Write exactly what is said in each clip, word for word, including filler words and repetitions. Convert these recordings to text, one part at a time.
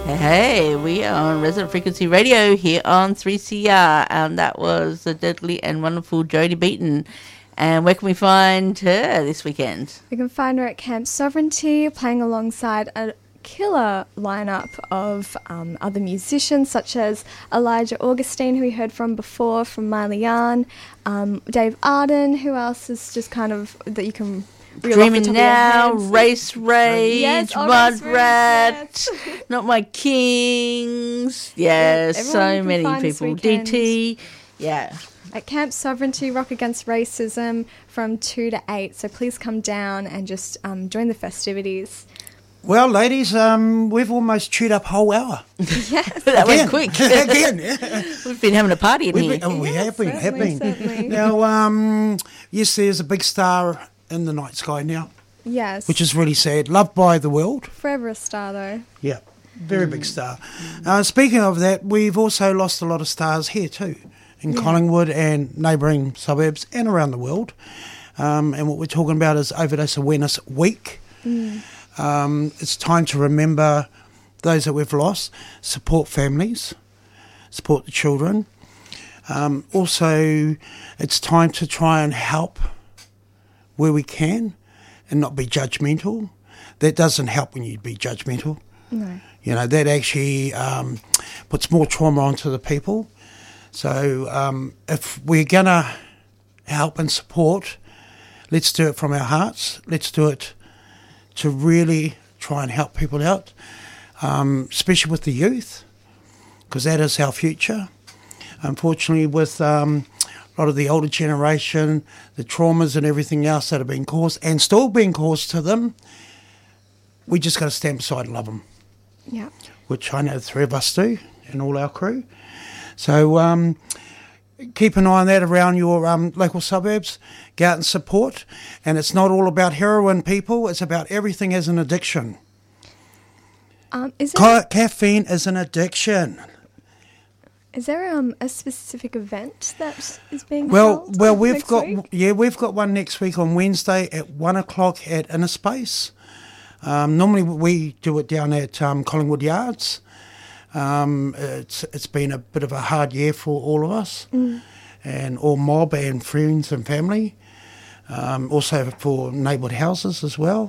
Hey, we are on Resident Frequency Radio here on three C R, and that was the deadly and wonderful Jodie Beaton. And where can we find her this weekend? We can find her at Camp Sovereignty, playing alongside a killer lineup of um, other musicians, such as Elijah Augustine, who we heard from before, from Miley Yarn, um, Dave Arden. Who else is just kind of that you can reel Dreaming off the top Now, of your heads? Race Rage, Yes, oh, Mud Race Rage, Rat, yes. Not My Kings. Yeah, Yeah, everyone so you can many find this people. D weekend. T, yeah. At Camp Sovereignty, Rock Against Racism, from two to eight. So please come down and just um, join the festivities. Well, ladies, um, we've almost chewed up a whole hour. Yes. That went Again. quick. Again, yeah. We've been having a party in We've here. been, oh, we Yeah, have been, have certainly, been. certainly. Now, um, yes, there's a big star in the night sky now, Yes. which is really sad. Loved by the world. Forever a star, though. Yeah, very big star. Uh, speaking of that, we've also lost a lot of stars here too, in Collingwood and neighbouring suburbs and around the world. Um, and what we're talking about is Overdose Awareness Week. Um, it's time to remember those that we've lost, support families, support the children. Um, also, it's time to try and help where we can and not be judgmental. That doesn't help when you be judgmental. No. You know, that actually um, puts more trauma onto the people. So um, if we're going to help and support, let's do it from our hearts. Let's do it to really try and help people out, um, especially with the youth, because that is our future. Unfortunately, with um, a lot of the older generation, the traumas and everything else that have been caused and still being caused to them, we just got to stand beside and love them, Yeah. which I know the three of us do and all our crew. So um, keep an eye on that around your um, local suburbs. Go out and support. And it's not all about heroin, people. It's about everything as an addiction. Um, is there, Ca- caffeine is an addiction. is there um, a specific event that is being Well, held well, we've next got week? yeah, we've got one next week on Wednesday at one o'clock at Inner Space. Um, normally we do it down at um, Collingwood Yards. Um, it's it's been a bit of a hard year for all of us, Mm. and all mob and friends and family. Um, also for neighbourhood houses as well,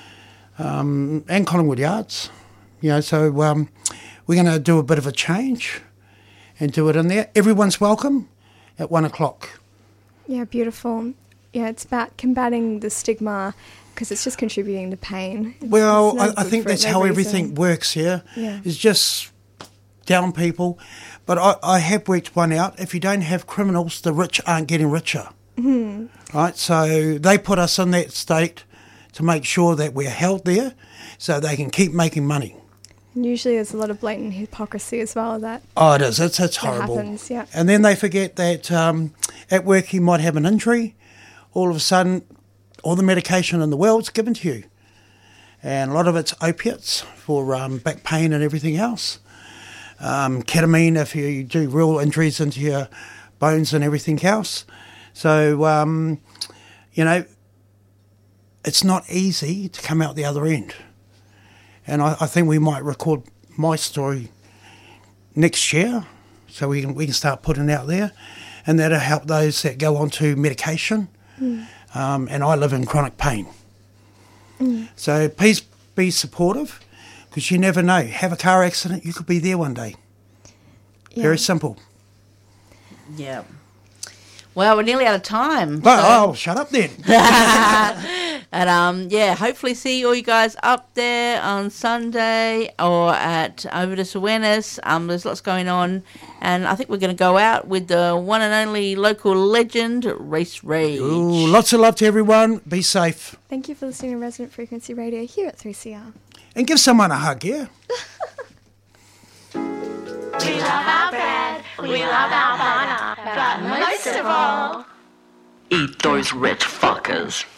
um, and Collingwood Yards. You know, so um, we're going to do a bit of a change and do it in there. Everyone's welcome at one o'clock. Yeah, beautiful. Yeah, it's about combating the stigma because it's just contributing to pain. It's- Well, it's no I, I good think for that's no how reason. everything works here. Yeah. It's just down people. But I, I have worked one out. If you don't have criminals, the rich aren't getting richer. Mm-hmm. Right? So they put us in that state to make sure that we're held there so they can keep making money. And usually there's a lot of blatant hypocrisy as well that Oh, it is. It's, it's That horrible. happens, yeah. And then they forget that um, at work you might have an injury. All of a sudden, all the medication in the world's given to you. And a lot of it's opiates for um, back pain and everything else. Um, ketamine if you do real injuries into your bones and everything else. So, um, you know, it's not easy to come out the other end. And I, I think we might record my story next year so we can, we can start putting it out there. And that'll help those that go on to medication. Mm. Um, and I live in chronic pain. Mm. So please be supportive because you never know. Have a car accident, you could be there one day. yeah. Very simple. Yeah. Well, we're nearly out of time. But, so- oh, shut up then. And um, yeah, hopefully see all you guys up there on Sunday or at Overdose Awareness. Um, there's lots going on, and I think we're going to go out with the one and only local legend, Race Rage. Ooh, lots of love to everyone. Be safe. Thank you for listening to Resident Frequency Radio here at three C R. And give someone a hug, yeah? We love our bread, we love our banana, but most of all, eat those rich fuckers.